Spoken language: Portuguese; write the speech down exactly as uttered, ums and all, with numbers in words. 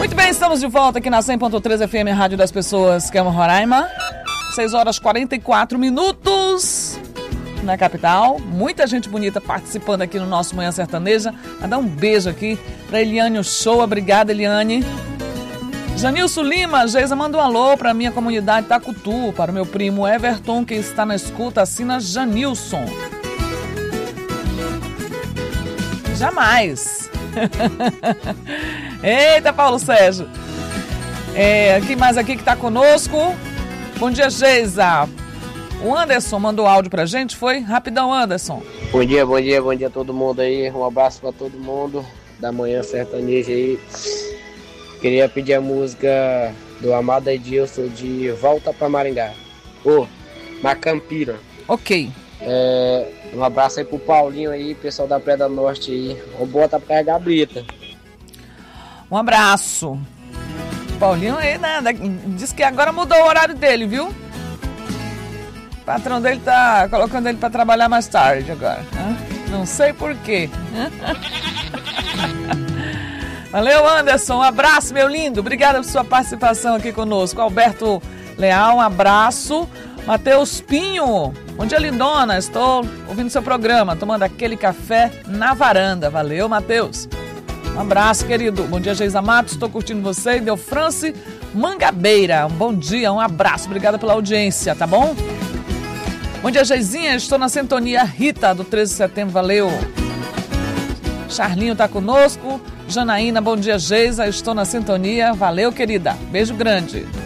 Muito bem, estamos de volta aqui na cem ponto três F M, Rádio das Pessoas, que é uma Roraima. seis horas e quarenta e quatro minutos na capital. Muita gente bonita participando aqui no nosso Manhã Sertaneja. Vou dar um beijo aqui para Eliane Uchoa. Obrigada, Eliane. Janilson Lima, Geisa, manda um alô para a minha comunidade Tacutu, para o meu primo Everton, que está na escuta, assina Janilson. Jamais. Eita, Paulo Sérgio. É, quem mais aqui que está conosco? Bom dia, Geisa. O Anderson mandou áudio pra gente, foi? Rapidão, Anderson. Bom dia, bom dia, bom dia a todo mundo aí. Um abraço pra todo mundo da Manhã Sertaneja aí. Queria pedir a música do Amado Edilson de Volta pra Maringá. Ô, Macampira. Ok. É, um abraço aí pro Paulinho aí, pessoal da Praia da Norte aí. O bota pra carregar a brita. Um abraço. Paulinho aí, né? Diz que agora mudou o horário dele, viu? O patrão dele tá colocando ele pra trabalhar mais tarde agora. Né? Não sei por quê. Valeu, Anderson. Um abraço, meu lindo. Obrigada por sua participação aqui conosco. Alberto Leal, um abraço. Matheus Pinho. Bom dia, lindona. Estou ouvindo seu programa, tomando aquele café na varanda. Valeu, Matheus. Um abraço, querido. Bom dia, Geisa Matos. Estou curtindo você. Delfrance Mangabeira. Um bom dia, um abraço. Obrigada pela audiência, tá bom? Bom dia, Geizinha. Estou na sintonia Rita do treze de setembro. Valeu. Charlinho tá conosco. Janaína, bom dia, Geisa. Estou na sintonia. Valeu, querida. Beijo grande.